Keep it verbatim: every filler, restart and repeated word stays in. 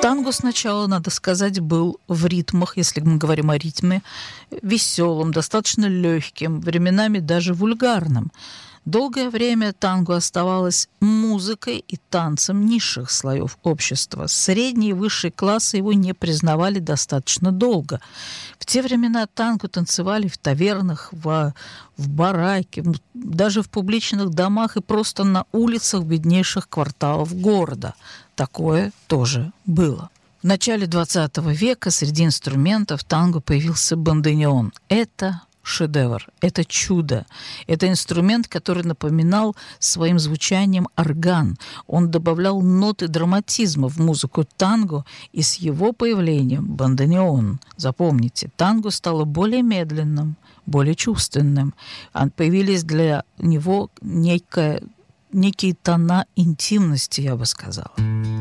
Танго сначала, надо сказать, был в ритмах, если мы говорим о ритме, веселым, достаточно легким, временами даже вульгарным. Долгое время танго оставалось музыкой и танцем низших слоев общества. Средние и высшие классы его не признавали достаточно долго. В те времена танго танцевали в тавернах, в, в бараке, даже в публичных домах и просто на улицах беднейших кварталов города. Такое тоже было. В начале двадцатого века среди инструментов танго появился бандонеон. Это шедевр, это чудо. Это инструмент, который напоминал своим звучанием орган. Он добавлял ноты драматизма в музыку танго, и с его появлением бандонеон, запомните, танго стало более медленным, более чувственным. Появились для него некое, некие тона интимности, я бы сказала.